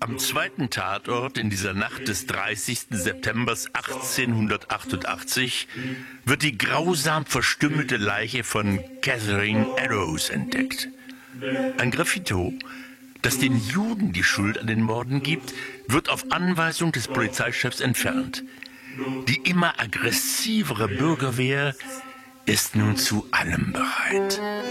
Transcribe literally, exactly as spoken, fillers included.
Am zweiten Tatort in dieser Nacht des dreißigsten September achtzehnhundertachtundachtzig wird die grausam verstümmelte Leiche von Catherine Eddowes entdeckt. Ein Graffito, das den Juden die Schuld an den Morden gibt, wird auf Anweisung des Polizeichefs entfernt. Die immer aggressivere Bürgerwehr ist nun zu allem bereit.